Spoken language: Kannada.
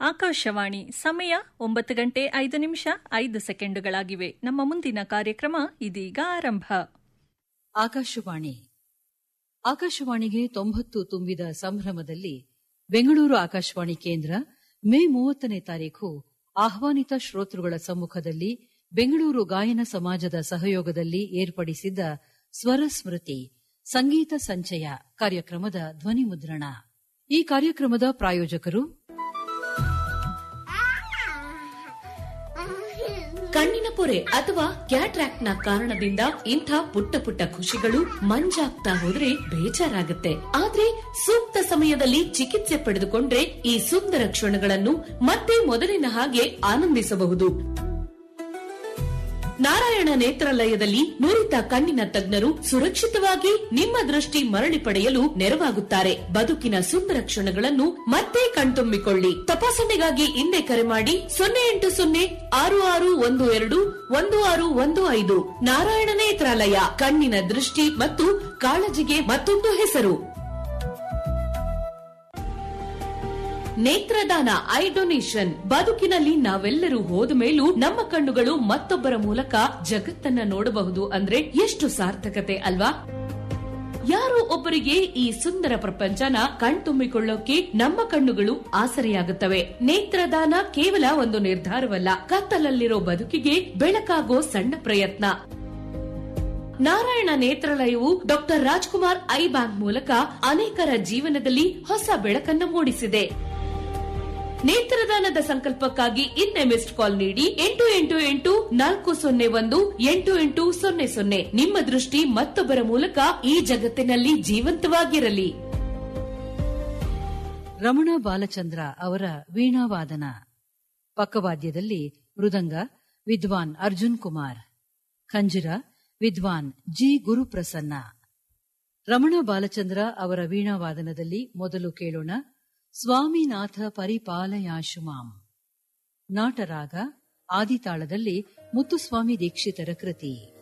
ಆಕಾಶವಾಣಿ ಸಮಯ 9:05 ನಮ್ಮ ಮುಂದಿನ ಕಾರ್ಯಕ್ರಮ ಇದೀಗ ಆರಂಭ. ಆಕಾಶವಾಣಿಗೆ 90 ತುಂಬಿದ ಸಂಭ್ರಮದಲ್ಲಿ ಬೆಂಗಳೂರು ಆಕಾಶವಾಣಿ ಕೇಂದ್ರ ಮೇ 30ನೇ ತಾರೀಖು ಆಹ್ವಾನಿತ ಶ್ರೋತೃಗಳ ಸಮ್ಮುಖದಲ್ಲಿ ಬೆಂಗಳೂರು ಗಾಯನ ಸಮಾಜದ ಸಹಯೋಗದಲ್ಲಿ ಏರ್ಪಡಿಸಿದ್ದ ಸ್ವರ ಸ್ಮೃತಿ ಸಂಗೀತ ಸಂಚಯ ಕಾರ್ಯಕ್ರಮದ ಧ್ವನಿ ಮುದ್ರಣ. ಈ ಕಾರ್ಯಕ್ರಮದ ಪ್ರಾಯೋಜಕರು ಕಣ್ಣಿನ ಪೊರೆ ಅಥವಾ ಕ್ಯಾಟ್ರಾಕ್ಟ್ ನ ಕಾರಣದಿಂದ ಇಂಥ ಪುಟ್ಟ ಪುಟ್ಟ ಖುಷಿಗಳು ಮಂಜಾಗ್ತಾ ಹೋದ್ರೆ ಬೇಜಾರಾಗುತ್ತೆ. ಆದ್ರೆ ಸೂಕ್ತ ಸಮಯದಲ್ಲಿ ಚಿಕಿತ್ಸೆ ಪಡೆದುಕೊಂಡ್ರೆ ಈ ಸುಂದರ ಕ್ಷಣಗಳನ್ನು ಮತ್ತೆ ಮೊದಲಿನ ಹಾಗೆ ಆನಂದಿಸಬಹುದು. ನಾರಾಯಣ ನೇತ್ರಾಲಯದಲ್ಲಿ ನುರಿತ ಕಣ್ಣಿನ ತಜ್ಞರು ಸುರಕ್ಷಿತವಾಗಿ ನಿಮ್ಮ ದೃಷ್ಟಿ ಮರಳಿ ಪಡೆಯಲು ನೆರವಾಗುತ್ತಾರೆ. ಬದುಕಿನ ಸುಂದರ ಕ್ಷಣಗಳನ್ನು ಮತ್ತೆ ಕಣ್ತುಂಬಿಕೊಳ್ಳಿ. ತಪಾಸಣೆಗಾಗಿ ಹಿಂದೆ ಕರೆ ಮಾಡಿ 08066121615. ನಾರಾಯಣ ನೇತ್ರಾಲಯ, ಕಣ್ಣಿನ ದೃಷ್ಟಿ ಮತ್ತು ಕಾಳಜಿಗೆ ಮತ್ತೊಂದು ಹೆಸರು. ನೇತ್ರದಾನ, ಐ ಡೊನೇಷನ್. ಬದುಕಿನಲ್ಲಿ ನಾವೆಲ್ಲರೂ ಹೋದ ಮೇಲೂ ನಮ್ಮ ಕಣ್ಣುಗಳು ಮತ್ತೊಬ್ಬರ ಮೂಲಕ ಜಗತ್ತನ್ನ ನೋಡಬಹುದು ಅಂದ್ರೆ ಎಷ್ಟು ಸಾರ್ಥಕತೆ ಅಲ್ವಾ? ಯಾರೋ ಒಬ್ಬರಿಗೆ ಈ ಸುಂದರ ಪ್ರಪಂಚನ ಕಣ್ತುಂಬಿಕೊಳ್ಳೋಕೆ ನಮ್ಮ ಕಣ್ಣುಗಳು ಆಸರೆಯಾಗುತ್ತವೆ. ನೇತ್ರದಾನ ಕೇವಲ ಒಂದು ನಿರ್ಧಾರವಲ್ಲ, ಕತ್ತಲಲ್ಲಿರೋ ಬದುಕಿಗೆ ಬೆಳಕಾಗೋ ಸಣ್ಣ ಪ್ರಯತ್ನ. Narayana ನೇತ್ರಾಲಯವು doctor Rajkumar I bank ಮೂಲಕ ಅನೇಕರ ಜೀವನದಲ್ಲಿ ಹೊಸ ಬೆಳಕನ್ನು ಮೂಡಿಸಿದೆ. ನೇತ್ರದಾನದ ಸಂಕಲ್ಪಕ್ಕಾಗಿ ಇನ್ನೇ ಮಿಸ್ಡ್ ಕಾಲ್ ನೀಡಿ 8884018800. ನಿಮ್ಮ ದೃಷ್ಟಿ ಮತ್ತೊಬ್ಬರ ಮೂಲಕ ಈ ಜಗತ್ತಿನಲ್ಲಿ ಜೀವಂತವಾಗಿರಲಿ. ರಮಣ ಬಾಲಚಂದ್ರ ಅವರ ವೀಣಾವಾದನ. ಪಕ್ಕವಾದ್ಯದಲ್ಲಿ ಮೃದಂಗ ವಿದ್ವಾನ್ ಅರ್ಜುನ್ ಕುಮಾರ್, ಖಂಜಿರ ವಿದ್ವಾನ್ ಜಿ ಗುರುಪ್ರಸನ್ನ. ರಮಣ ಬಾಲಚಂದ್ರ ಅವರ ವೀಣಾವಾದನದಲ್ಲಿ ಮೊದಲು ಕೇಳೋಣ ಸ್ವಾಮಿನಾಥ ಪರಿಪಾಲಯಾಶು ಮಾಂ. ನಾಟರಾಗ ಆದಿತಾಳದಲ್ಲಿ ಮುತ್ತುಸ್ವಾಮಿ ದೀಕ್ಷಿತರ ಕೃತಿ.